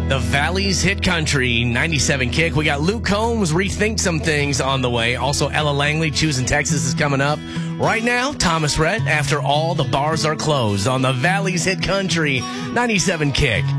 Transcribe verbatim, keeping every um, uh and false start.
The Valley's Hit Country, ninety-seven Kick. We got Luke Combs, Rethink Some Things on the way. Also, Ella Langley, Choosing Texas is coming up. Right now, Thomas Rhett, After All the Bars Are Closed on the Valley's Hit Country, ninety-seven Kick.